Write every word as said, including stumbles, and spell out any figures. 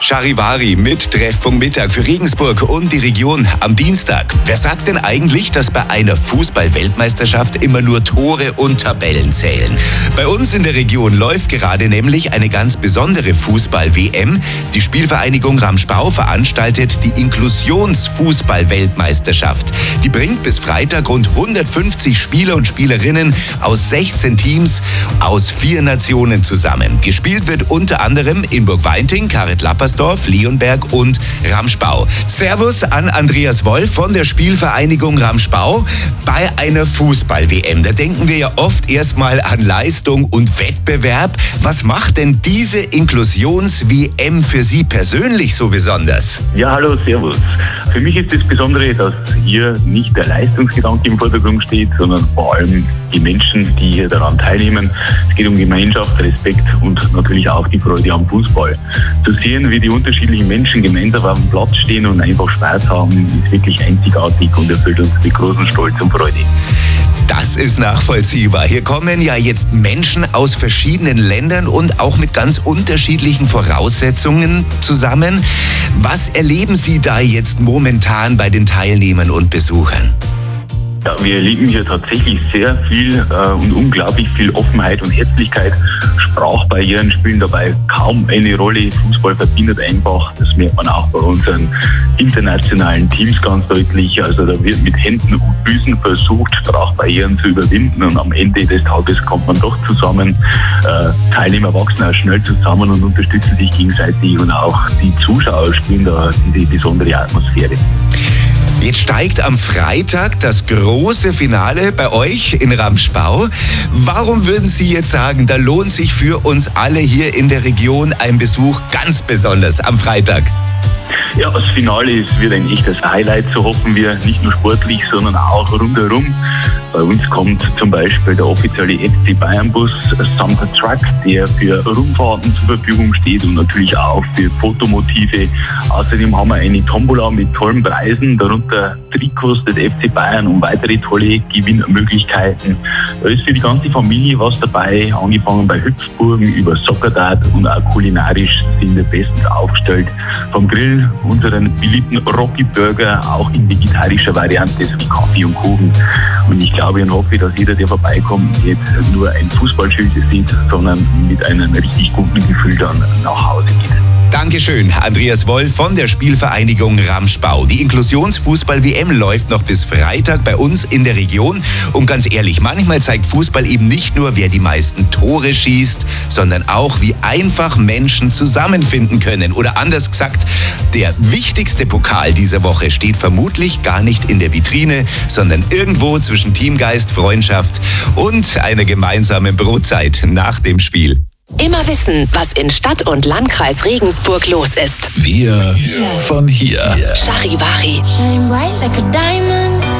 Charivari mit Treffpunkt Mittag für Regensburg und die Region am Dienstag. Wer sagt denn eigentlich, dass bei einer Fußball-Weltmeisterschaft immer nur Tore und Tabellen zählen? Bei uns in der Region läuft gerade nämlich eine ganz besondere Fußball-W M. Die Spielvereinigung Ramschbau veranstaltet die Inklusionsfußball-Weltmeisterschaft. Die bringt bis Freitag rund hundertfünfzig Spieler und Spielerinnen aus sechzehn Teams aus vier Nationen zusammen. Gespielt wird unter anderem in Burgweinting, Karet-Lappersdorf, Leonberg und Ramschbau. Servus an Andreas Wolf von der Spielvereinigung Ramschbau. Bei einer Fußball-W M, da denken wir ja oft erstmal an Leistung und Wettbewerb. Was macht denn diese Inklusions-W M für Sie persönlich so besonders? Ja, hallo, servus. Für mich ist das Besondere, dass hier nicht der Leistungsgedanke im Vordergrund steht, sondern vor allem die Menschen, die hier daran teilnehmen. Es geht um Gemeinschaft, Respekt und natürlich auch die Freude am Fußball. Zu sehen, wie die unterschiedlichen Menschen gemeinsam auf dem Platz stehen und einfach Spaß haben, ist wirklich einzigartig und erfüllt uns mit großem Stolz und Freude. Das ist nachvollziehbar. Hier kommen ja jetzt Menschen aus verschiedenen Ländern und auch mit ganz unterschiedlichen Voraussetzungen zusammen. Was erleben Sie da jetzt momentan bei den Teilnehmern und Besuchern? Ja, wir erleben hier tatsächlich sehr viel äh, und unglaublich viel Offenheit und Herzlichkeit. Sprachbarrieren spielen dabei kaum eine Rolle. Fußball verbindet einfach. Das merkt man auch bei unseren internationalen Teams ganz deutlich. Also da wird mit Händen und Füßen versucht, Sprachbarrieren zu überwinden und am Ende des Tages kommt man doch zusammen. Äh, Teilnehmer wachsen auch schnell zusammen und unterstützen sich gegenseitig und auch die Zuschauer spielen da diese besondere Atmosphäre. Jetzt steigt am Freitag das große Finale bei euch in Ramschbau. Warum würden Sie jetzt sagen, da lohnt sich für uns alle hier in der Region ein Besuch ganz besonders am Freitag? Ja, das Finale ist, wird ein echtes Highlight, so hoffen wir, nicht nur sportlich, sondern auch rundherum. Bei uns kommt zum Beispiel der offizielle F C Bayern-Bus samt Truck, der für Rundfahrten zur Verfügung steht und natürlich auch für Fotomotive. Außerdem haben wir eine Tombola mit tollen Preisen, darunter Trikots des F C Bayern und weitere tolle Gewinnmöglichkeiten. Da ist für die ganze Familie was dabei, angefangen bei Hüpfburgen über Sockerdart und auch kulinarisch sind wir bestens aufgestellt. Vom Grill unseren beliebten Rocky Burger, auch in vegetarischer Variante, sowie Kaffee und Kuchen. Und ich glaube und hoffe, dass jeder, der vorbeikommt, nicht nur ein Fußballschild sieht, sondern mit einem richtig guten Gefühl dann nach Hause geht. Dankeschön, Andreas Wolf von der Spielvereinigung Ramschbau. Die Inklusionsfußball-W M läuft noch bis Freitag bei uns in der Region. Und ganz ehrlich, manchmal zeigt Fußball eben nicht nur, wer die meisten Tore schießt, sondern auch, wie einfach Menschen zusammenfinden können. Oder anders gesagt, der wichtigste Pokal dieser Woche steht vermutlich gar nicht in der Vitrine, sondern irgendwo zwischen Teamgeist, Freundschaft und einer gemeinsamen Brotzeit nach dem Spiel. Immer wissen, was in Stadt und Landkreis Regensburg los ist. Wir von hier. Charivari. Shine bright like a diamond.